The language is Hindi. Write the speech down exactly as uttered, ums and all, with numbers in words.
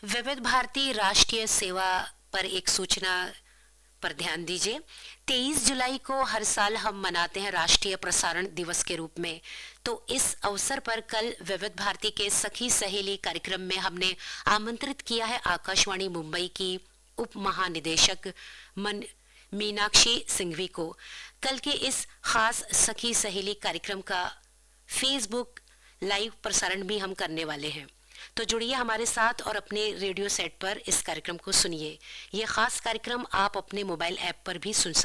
विविध भारती राष्ट्रीय सेवा पर एक सूचना पर ध्यान दीजिए। तेईस जुलाई को हर साल हम मनाते हैं राष्ट्रीय प्रसारण दिवस के रूप में। तो इस अवसर पर कल विविध भारती के सखी सहेली कार्यक्रम में हमने आमंत्रित किया है आकाशवाणी मुंबई की उप महानिदेशक मन मीनाक्षी सिंघवी को। कल के इस खास सखी सहेली कार्यक्रम का फेसबुक लाइव प्रसारण भी हम करने वाले हैं। तो जुड़िए हमारे साथ और अपने रेडियो सेट पर इस कार्यक्रम को सुनिए। ये खास कार्यक्रम आप अपने मोबाइल ऐप पर भी सुन सकते हैं।